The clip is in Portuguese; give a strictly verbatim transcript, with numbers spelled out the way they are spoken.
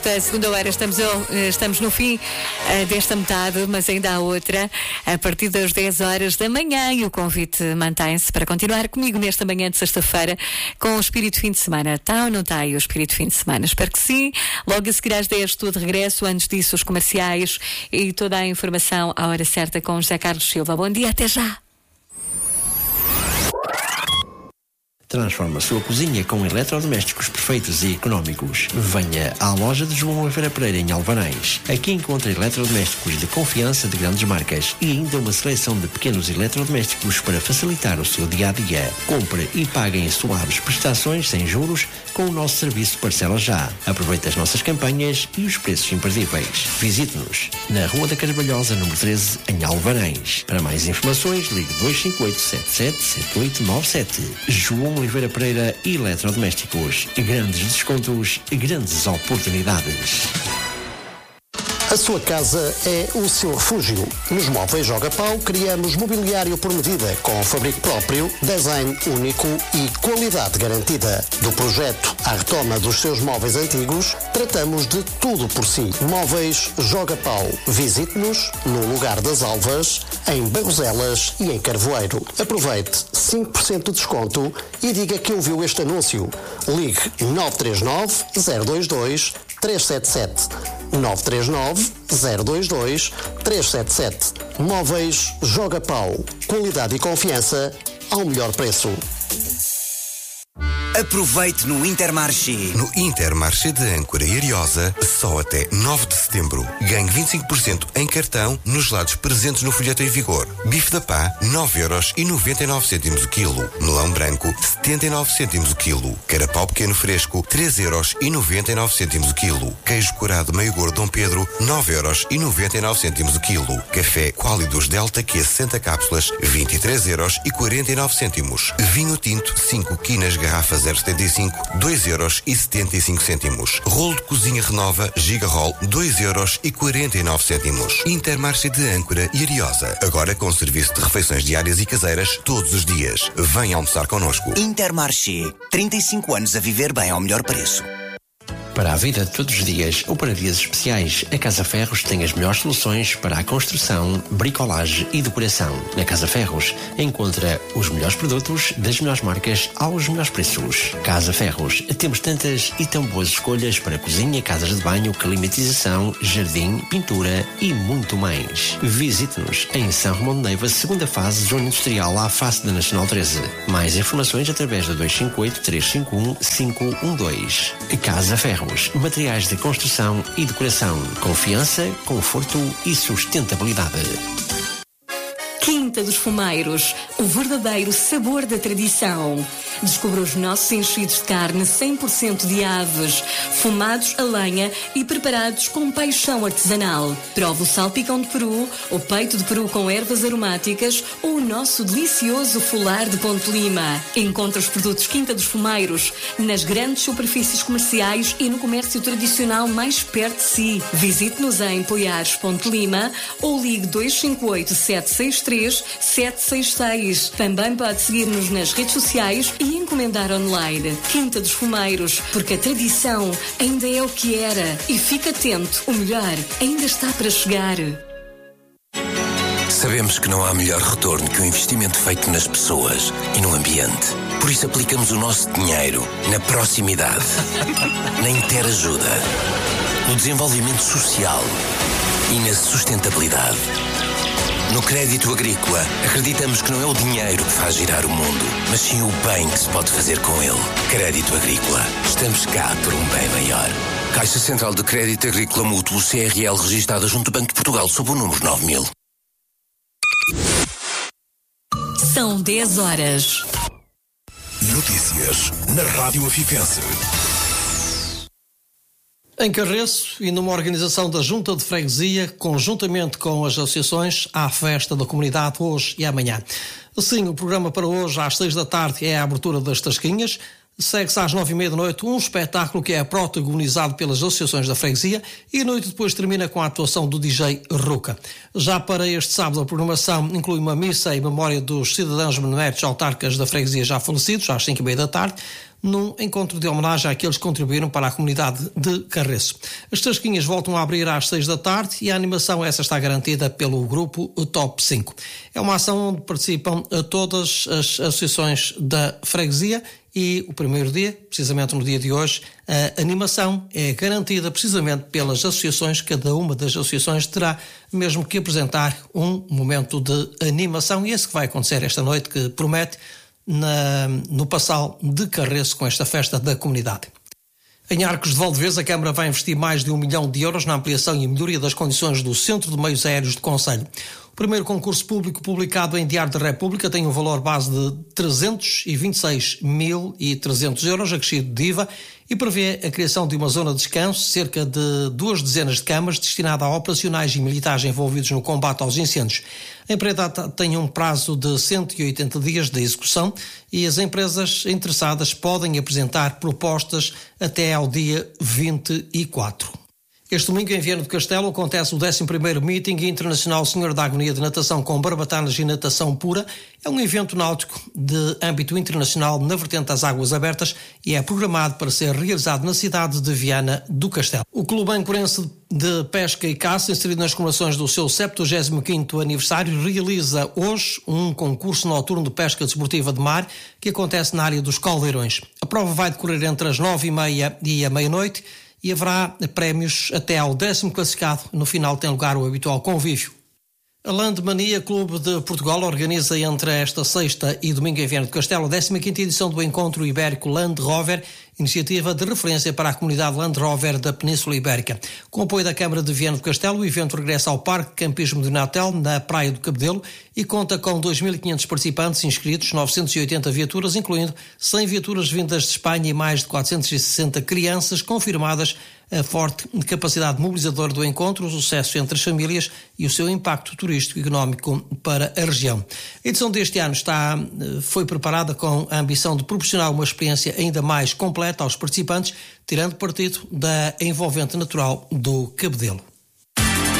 A segunda hora estamos, estamos no fim uh, desta metade, mas ainda há outra a partir das dez horas da manhã e o convite mantém-se para continuar comigo nesta manhã de sexta-feira com o Espírito Fim de Semana. Está ou não está aí o Espírito Fim de Semana? Espero que sim. Logo a seguir às dez estou de regresso, antes disso os comerciais e toda a informação à hora certa com José Carlos Silva. Bom dia, até já! Transforma a sua cozinha com eletrodomésticos perfeitos e económicos. Venha à loja de João Oliveira Pereira em Alvarães. Aqui encontra eletrodomésticos de confiança de grandes marcas e ainda uma seleção de pequenos eletrodomésticos para facilitar o seu dia-a-dia. Compre e pague em suaves prestações sem juros com o nosso serviço Parcela Já. Aproveite as nossas campanhas e os preços imperdíveis. Visite-nos na Rua da Carvalhosa, número treze, em Alvarães. Para mais informações, ligue dois cinco oito, sete sete sete oito nove sete. João Oliveira Pereira Eletrodomésticos. Grandes descontos, grandes oportunidades. A sua casa é o seu refúgio. Nos Móveis Joga Pau criamos mobiliário por medida, com fabrico próprio, design único e qualidade garantida. Do projeto à retoma dos seus móveis antigos, tratamos de tudo por si. Móveis Joga Pau. Visite-nos no Lugar das Alvas, em Barroselas e em Carvoeiro. Aproveite cinco por cento de desconto e diga que ouviu este anúncio. Ligue nove três nove, zero dois dois, três sete sete. nove três nove, zero dois dois, três sete sete. Móveis Joga Pau. Qualidade e confiança ao melhor preço. Aproveite no Intermarché. No Intermarché de Âncora e Ariosa, só até nove de setembro. Ganhe vinte e cinco por cento em cartão nos gelados presentes no folheto em vigor. Bife da Pá, nove euros e noventa e nove cêntimos o quilo. Melão branco, setenta e nove cêntimos o quilo. Carapau pequeno fresco, três euros e noventa e nove cêntimos o quilo. Queijo curado meio gordo Dom Pedro, nove euros e noventa e nove cêntimos o quilo. Café Qualidos Delta Q sessenta cápsulas, vinte e três euros e quarenta e nove cêntimos. Vinho tinto, cinco quinas garrafas zero setenta e cinco, dois euros e setenta e cinco cêntimos. Rolo de cozinha Renova Gigarol, dois euros e quarenta e nove cêntimos. Intermarché de Âncora e Ariosa. Agora com serviço de refeições diárias e caseiras todos os dias. Venha almoçar connosco. Intermarché. trinta e cinco anos a viver bem ao melhor preço. Para a vida de todos os dias ou para dias especiais, a Casa Ferros tem as melhores soluções para a construção, bricolagem e decoração. Na Casa Ferros encontra os melhores produtos das melhores marcas aos melhores preços. Casa Ferros, temos tantas e tão boas escolhas para cozinha, casas de banho, climatização, jardim, pintura e muito mais. Visite-nos em São Romão de Neiva, segunda fase, zona industrial, à face da Nacional treze. Mais informações através de dois cinco oito, três cinco um, cinco um dois. Casa Ferros. Materiais de construção e decoração. Confiança, conforto e sustentabilidade. Quinta dos Fumeiros, o verdadeiro sabor da tradição. Descubra os nossos enchidos de carne cem por cento de aves, fumados a lenha e preparados com paixão artesanal. Prova o salpicão de peru, o peito de peru com ervas aromáticas ou o nosso delicioso folar de Ponte Lima. Encontre os produtos Quinta dos Fumeiros nas grandes superfícies comerciais e no comércio tradicional mais perto de si. Visite-nos em Poiares Ponte Lima ou ligue dois cinco oito, sete seis três, sete seis seis. Também pode seguir-nos nas redes sociais e encomendar online. Quinta dos Fumeiros, porque a tradição ainda é o que era. E fique atento, o melhor ainda está para chegar. Sabemos que não há melhor retorno que o investimento feito nas pessoas e no ambiente. Por isso aplicamos o nosso dinheiro na proximidade, na interajuda, no desenvolvimento social e na sustentabilidade. No crédito agrícola, acreditamos que não é o dinheiro que faz girar o mundo, mas sim o bem que se pode fazer com ele. Crédito agrícola. Estamos cá por um bem maior. Caixa Central de Crédito Agrícola Mútuo, C R L, registada junto ao Banco de Portugal, sob o número nove mil. São dez horas. Notícias na Rádio Afifense. Em Carreço e numa organização da Junta de Freguesia, conjuntamente com as associações, há festa da comunidade hoje e amanhã. Assim, o programa para hoje, às seis da tarde, é a abertura das Tasquinhas. Segue-se às nove e meia da noite um espetáculo que é protagonizado pelas associações da freguesia e a noite depois termina com a atuação do D J Ruca. Já para este sábado a programação inclui uma missa em memória dos cidadãos beneméritos autarcas da freguesia já falecidos, às cinco e meia da tarde. num encontro de homenagem àqueles que contribuíram para a comunidade de Carreço. As tasquinhas voltam a abrir às seis da tarde e a animação essa está garantida pelo grupo Top cinco. É uma ação onde participam todas as associações da freguesia e o primeiro dia, precisamente no dia de hoje, a animação é garantida precisamente pelas associações. Cada uma das associações terá mesmo que apresentar um momento de animação e esse que vai acontecer esta noite, que promete na, no Passal de Carreço com esta festa da comunidade. Em Arcos de Valdevez, a Câmara vai investir mais de um milhão de euros na ampliação e melhoria das condições do Centro de Meios Aéreos de Concelho. O primeiro concurso público publicado em Diário da República tem um valor base de trezentos e vinte e seis mil e trezentos euros, acrescido de I V A, e prevê a criação de uma zona de descanso, cerca de duas dezenas de camas, destinada a operacionais e militares envolvidos no combate aos incêndios. A empreita tem um prazo de cento e oitenta dias de execução e as empresas interessadas podem apresentar propostas até ao dia vinte e quatro. Este domingo, em Viana do Castelo, acontece o décimo primeiro Meeting Internacional Senhor da Agonia de Natação com Barbatanas e Natação Pura. É um evento náutico de âmbito internacional na vertente das águas abertas e é programado para ser realizado na cidade de Viana do Castelo. O Clube Ancorense de Pesca e Caça, inserido nas comemorações do seu septuagésimo quinto aniversário, realiza hoje um concurso noturno de pesca desportiva de mar que acontece na área dos Caldeirões. A prova vai decorrer entre as nove e meia e a meia-noite e haverá prémios até ao décimo classificado. No final tem lugar o habitual convívio. A Landmania Clube de Portugal organiza entre esta sexta e domingo em Viana do Castelo a décima quinta edição do Encontro Ibérico Land Rover, iniciativa de referência para a comunidade Land Rover da Península Ibérica. Com o apoio da Câmara de Viana do Castelo, o evento regressa ao Parque de Campismo de Natel, na Praia do Cabedelo, e conta com dois mil e quinhentos participantes inscritos, novecentas e oitenta viaturas, incluindo cem viaturas vindas de Espanha e mais de quatrocentas e sessenta crianças, confirmadas a forte capacidade mobilizadora do encontro, o sucesso entre as famílias e o seu impacto turístico e económico para a região. A edição deste ano está, foi preparada com a ambição de proporcionar uma experiência ainda mais completa aos participantes, tirando partido da envolvente natural do Cabedelo.